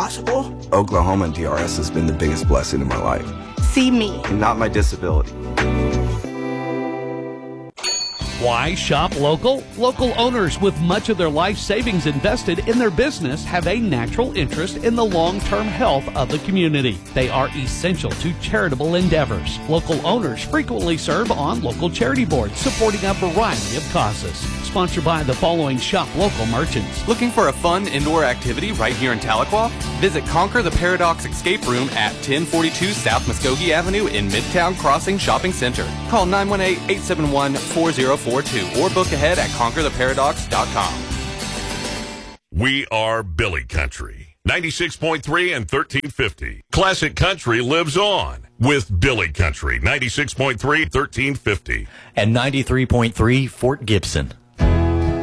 possible? Oklahoma and DRS has been the biggest blessing in my life. See me. Not my disability. Why shop local? Local owners with much of their life savings invested in their business have a natural interest in the long-term health of the community. They are essential to charitable endeavors. Local owners frequently serve on local charity boards supporting a variety of causes. Sponsored by the following shop local merchants. Looking for a fun indoor activity right here in Tahlequah? Visit Conquer the Paradox Escape Room at 1042 South Muskogee Avenue in Midtown Crossing Shopping Center. Call 918-871-4042 or book ahead at conquertheparadox.com. We are Billy Country. 96.3 and 1350. Classic Country lives on with Billy Country. 96.3, 1350. And 93.3 Fort Gibson.